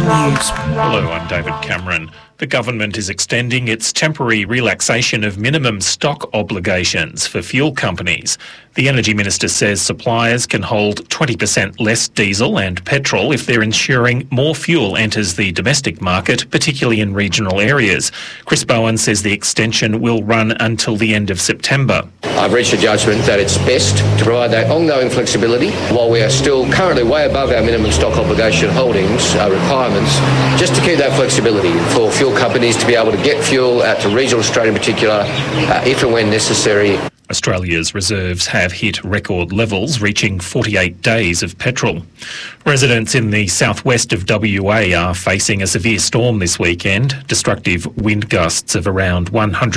News. Hello, I'm David Cameron. The government is extending its temporary relaxation of minimum stock obligations for fuel companies. The Energy Minister says suppliers can hold 20% less diesel and petrol if they're ensuring more fuel enters the domestic market, particularly in regional areas. Chris Bowen says the extension will run until the end of September. I've reached a judgment that it's best to provide that ongoing flexibility while we are still currently way above our minimum stock obligation holdings requirements, just to keep that flexibility for fuel companies to be able to get fuel out to regional Australia in particular, if and when necessary. Australia's reserves have hit record levels, reaching 48 days of petrol. Residents in the southwest of WA are facing a severe storm this weekend. Destructive wind gusts of around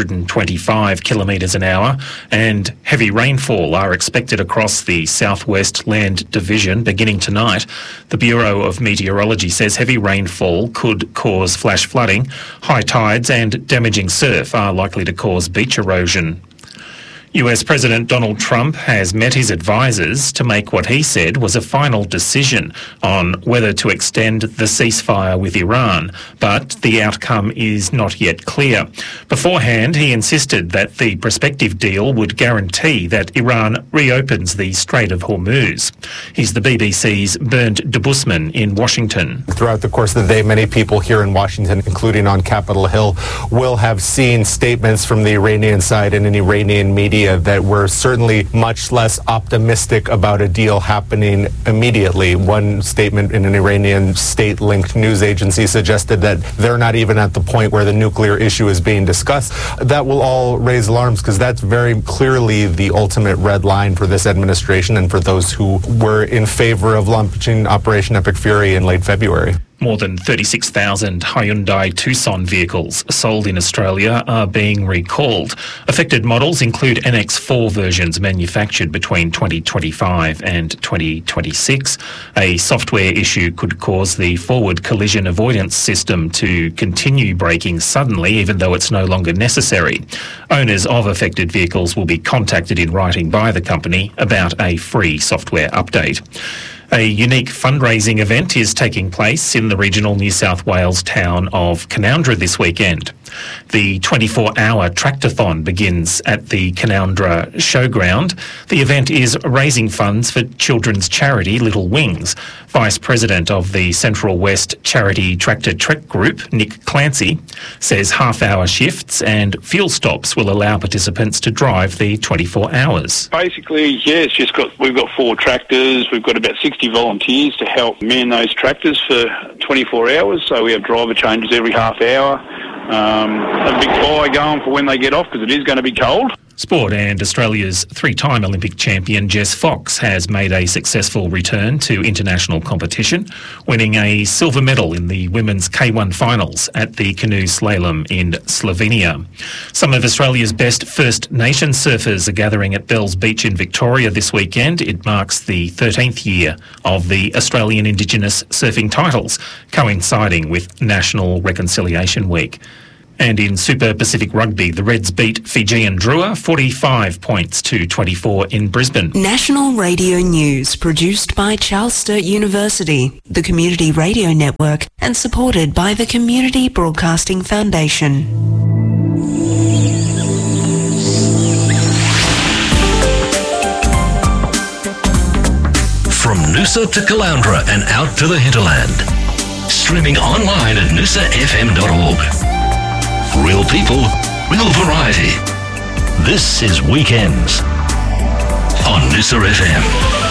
125 kilometres an hour and heavy rainfall are expected across the Southwest Land Division beginning tonight. The Bureau of Meteorology says heavy rainfall could cause flash flooding. High tides and damaging surf are likely to cause beach erosion. US President Donald Trump has met his advisers to make what he said was a final decision on whether to extend the ceasefire with Iran, but the outcome is not yet clear. Beforehand, he insisted that the prospective deal would guarantee that Iran reopens the Strait of Hormuz. He's the BBC's Bernd Debusmann in Washington. Throughout the course of the day, many people here in Washington, including on Capitol Hill, will have seen statements from the Iranian side and in Iranian media that were certainly much less optimistic about a deal happening immediately. One statement in an Iranian state-linked news agency suggested that they're not even at the point where the nuclear issue is being discussed. That will all raise alarms because that's very clearly the ultimate red line for this administration and for those who were in favor of launching Operation Epic Fury in late February. More than 36,000 Hyundai Tucson vehicles sold in Australia are being recalled. Affected models include NX4 versions manufactured between 2025 and 2026. A software issue could cause the forward collision avoidance system to continue braking suddenly, even though it's no longer necessary. Owners of affected vehicles will be contacted in writing by the company about a free software update. A unique fundraising event is taking place in the regional New South Wales town of Canowindra this weekend. The 24-hour tractathon begins at the Canowindra Showground. The event is raising funds for children's charity Little Wings. Vice President of the Central West Charity Tractor Trek Group, Nick Clancy, says half-hour shifts and fuel stops will allow participants to drive the 24 hours. Basically, yeah, we've got 4 tractors. We've got about 60 volunteers to help man those tractors for 24 hours. So we have driver changes every half hour. A big fire going for when they get off because it is going to be cold. Sport, and Australia's 3-time Olympic champion Jess Fox has made a successful return to international competition, winning a silver medal in the women's K1 finals at the canoe slalom in Slovenia. Some of Australia's best First Nations surfers are gathering at Bells Beach in Victoria this weekend. It marks the 13th year of the Australian Indigenous surfing titles, coinciding with National Reconciliation Week. And in Super Pacific Rugby, the Reds beat Fijian Drua 45 points to 24 in Brisbane. National Radio News, produced by Charles Sturt University, the Community Radio Network, and supported by the Community Broadcasting Foundation. From Noosa to Caloundra and out to the hinterland. Streaming online at noosafm.org. Real people, real variety. This is Weekends on Noosa FM.